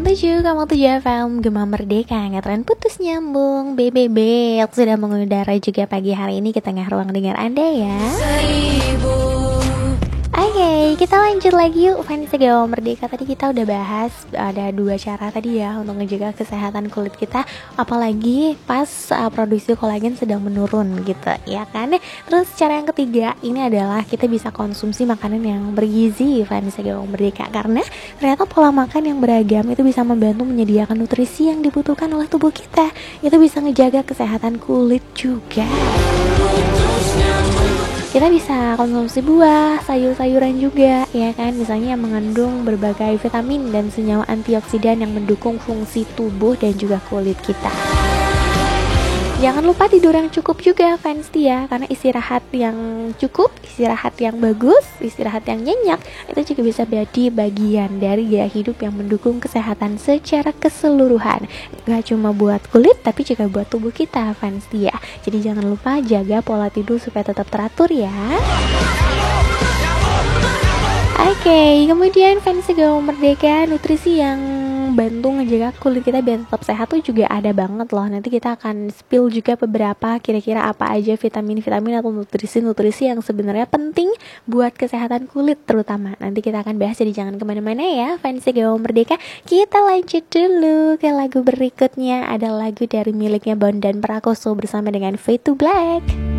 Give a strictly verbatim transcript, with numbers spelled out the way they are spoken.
sembilan tujuh koma tujuh F M Gema Merdeka, ngetren putus nyambung B B B sudah mengudara juga pagi hari ini ke tengah ruang dengar Anda ya. Oke, okay, kita lanjut lagi yuk fans Gema Merdeka. Tadi kita udah bahas ada dua cara tadi ya untuk menjaga kesehatan kulit kita, apalagi pas uh, produksi kolagen sedang menurun gitu ya kan. Terus cara yang ketiga ini adalah kita bisa konsumsi makanan yang bergizi fans Gema Merdeka, karena ternyata pola makan yang beragam itu bisa membantu menyediakan nutrisi yang dibutuhkan oleh tubuh kita. Itu bisa ngejaga kesehatan kulit juga. Kita bisa konsumsi buah, sayur-sayuran juga, ya kan? Misalnya yang mengandung berbagai vitamin dan senyawa antioksidan yang mendukung fungsi tubuh dan juga kulit kita. Jangan lupa tidur yang cukup juga fans ya, karena istirahat yang cukup, istirahat yang bagus, istirahat yang nyenyak itu juga bisa jadi bagian dari gaya hidup yang mendukung kesehatan secara keseluruhan. Gak cuma buat kulit tapi juga buat tubuh kita fans ya. Jadi jangan lupa jaga pola tidur supaya tetap teratur ya. Oke, okay, kemudian fans Gema Merdeka, nutrisi yang bantu ngejaga kulit kita biar tetap sehat tuh juga ada banget loh. Nanti kita akan spill juga beberapa kira-kira apa aja vitamin-vitamin atau nutrisi-nutrisi yang sebenarnya penting buat kesehatan kulit terutama. Nanti kita akan bahas, jadi jangan kemana-mana ya fans Gema Merdeka. Kita lanjut dulu ke lagu berikutnya, ada lagu dari miliknya Bondan Prakoso bersama dengan Fade to Black.